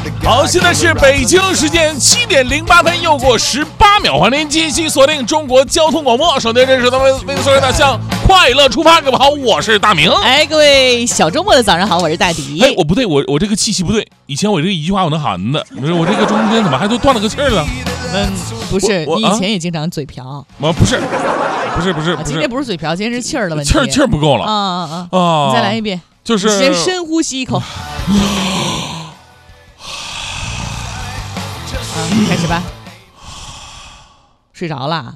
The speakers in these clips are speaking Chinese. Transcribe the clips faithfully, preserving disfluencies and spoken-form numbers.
好，现在是北京时间七点零八分，又过十八秒，欢迎继续锁定中国交通广播，首先认识咱们为所有大象快乐出发。各位好，我是大明。 哎，各位小周末的早上好，我是大迪。 哎，我不对，我我这个气息不对，以前我这一句话我能喊的，不是我这个中间怎么还都断了个气儿了？ 嗯，不是， 你以前也经常嘴瓢。 啊，不是，不是，不是，不是， 今天不是嘴瓢，今天是气儿的问题。 气儿气儿不够了啊啊啊！啊， 你再来一遍， 就是先深呼吸一口。啊，开始吧。睡着了。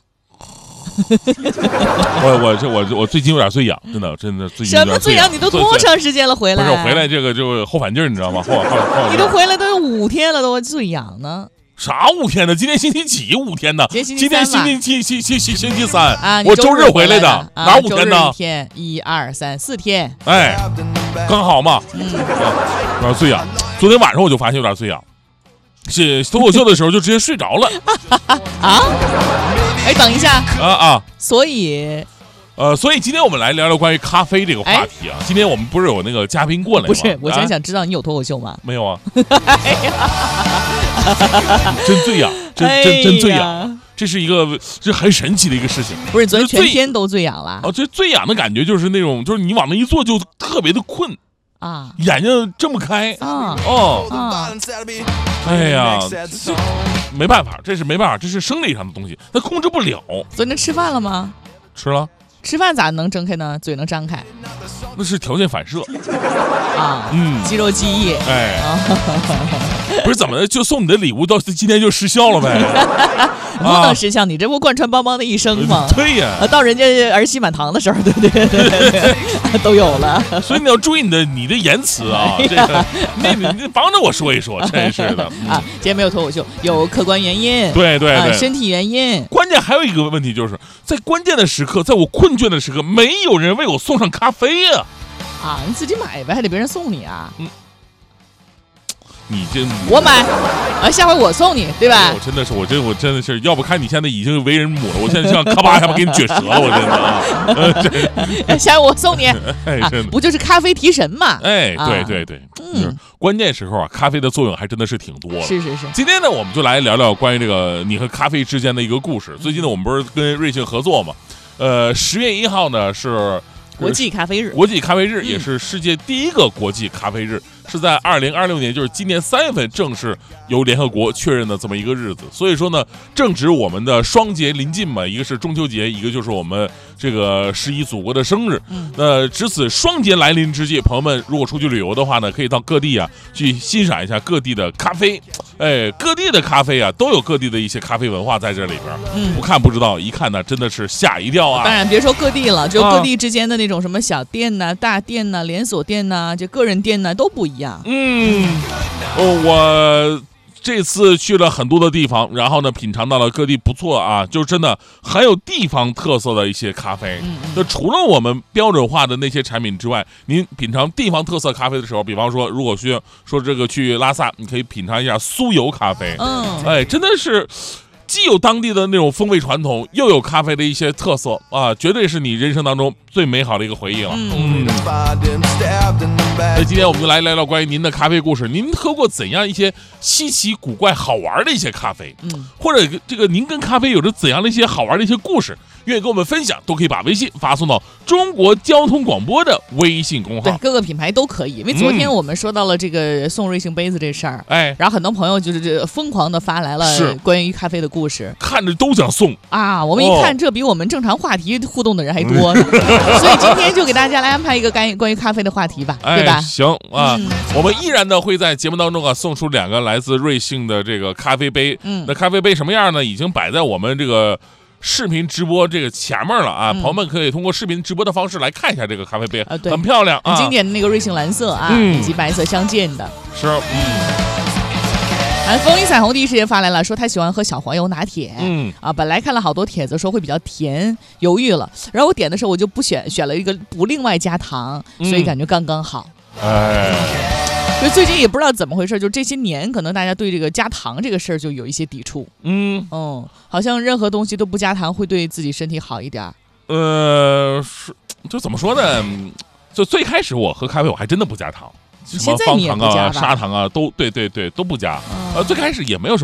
我我这我我最近有点醉氧，真的真的最近什么醉氧？你都多长时间了回来？ 不是回来这个就后反劲儿，你知道吗？后后后你都回来都有五天了，都醉氧呢。 啥五天的？今天星期几？五天的？ 今天今天星期星星星星期三啊！ 我周日回来的， 啊、 哪五天呢？ 一天，一二三四天。 哎，刚好嘛。嗯，有点醉氧。昨天晚上我就发现有点醉氧，是脱口秀的时候就直接睡着了。 啊？哎，等一下。 啊啊！ 所以。 呃，所以今天我们来聊聊关于咖啡这个话题啊。今天我们不是有那个嘉宾过来吗？ 不是，我想想知道你有脱口秀吗？ 没有啊。真醉呀，真真真醉呀！这是一个这很神奇的一个事情。 不是，昨天全天都醉氧了。 哦，这醉氧的感觉就是那种，就是你往那一坐就特别的困啊， 眼睛睁不开啊。 哦啊。 哎呀，这没办法，这是没办法，这是生理上的东西，它控制不了。 昨天吃饭了吗？ 吃了。 吃饭咋能睁开呢？嘴能张开？ 那是条件反射啊， 嗯， 肌肉记忆。 哎，不是怎么就送你的礼物到今天就失效了呗？ 不能失效，你这不贯穿邦邦的一生吗？ 对呀， 到人家儿媳满堂的时候，对不对？对对对，都有了。 所以你要注意你的你的言辞啊，这个那你你帮着我说一说，真是的啊。今天没有脱口秀，有客观原因， 对对对， 身体原因。 关键还有一个问题，就是在关键的时刻，在我困倦的时刻，没有人为我送上咖啡呀。 啊，你自己买呗，还得别人送你啊？嗯， 你这我买，啊，下回我送你，对吧？ 我真的是，我真我真的是，要不看你现在已经为人母了，我现在像咔吧下巴给你撅折了，我真的啊！ 呃、下回我送你， 哎，真的、 啊、不就是咖啡提神嘛？ 哎，对对对，嗯，关键时候啊，咖啡的作用还真的是挺多的。 是是是。 今天呢，我们就来聊聊关于这个你和咖啡之间的一个故事。最近呢，我们不是跟瑞幸合作嘛？呃，十月一号呢是。 国际咖啡日， 国际咖啡日也是世界第一个国际咖啡日，嗯、是在二零二六年，就是今年三月份正式由联合国确认的这么一个日子。所以说呢，正值我们的双节临近嘛，一个是中秋节，一个就是我们这个十一祖国的生日。嗯，那值此双节来临之际，朋友们如果出去旅游的话呢，可以到各地啊去欣赏一下各地的咖啡。哎，各地的咖啡啊，都有各地的一些咖啡文化在这里边。嗯，不看不知道，一看呢，真的是吓一跳啊！ 当然，别说各地了，就各地之间的那种什么小店呐、啊、大店呐、啊、连锁店呐、啊、就个人店呐、啊、都不一样。 嗯，哦，我这次去了很多的地方，然后呢，品尝到了各地不错啊，就真的很有地方特色的一些咖啡。嗯，就除了我们标准化的那些产品之外，您品尝地方特色咖啡的时候，比方说，如果需要说这个去拉萨，你可以品尝一下酥油咖啡。嗯，哎，真的是。既有当地的那种风味传统，又有咖啡的一些特色啊，绝对是你人生当中最美好的一个回忆了。嗯，那今天我们就来聊聊关于您的咖啡故事。您喝过怎样一些稀奇古怪、好玩的一些咖啡？嗯，或者这个您跟咖啡有着怎样的一些好玩的一些故事，愿意跟我们分享，都可以把微信发送到中国交通广播的微信公号。 对，各个品牌都可以。因为昨天我们说到了这个送瑞幸杯子这事儿，哎、嗯，然后很多朋友就是这疯狂的发来了关于咖啡的故事， 看着都想送啊。我们一看，这比我们正常话题互动的人还多，哦、所以今天就给大家来安排一个关关于咖啡的话题吧， 哎、 对吧？ 行啊、嗯，我们依然呢会在节目当中啊送出两个来自瑞幸的这个咖啡杯。嗯，那咖啡杯什么样呢？已经摆在我们这个视频直播这个前面了啊、嗯，朋友们可以通过视频直播的方式来看一下这个咖啡杯，啊、很漂亮啊， 很经典的那个瑞幸蓝色啊，嗯、以及白色相间的。 是，嗯。 啊，风铃彩虹第一时间发来了，说他喜欢喝小黄油拿铁。嗯啊，本来看了好多帖子说会比较甜，犹豫了。然后我点的时候我就不选，选了一个不另外加糖，所以感觉刚刚好。嗯、哎，就最近也不知道怎么回事，就这些年可能大家对这个加糖这个事儿就有一些抵触。嗯哦、嗯，好像任何东西都不加糖会对自己身体好一点。 呃，是就怎么说呢？就最开始我喝咖啡我还真的不加糖。 什么方糖啊、砂糖啊，都对对对都不加。呃，最开始也没有什么。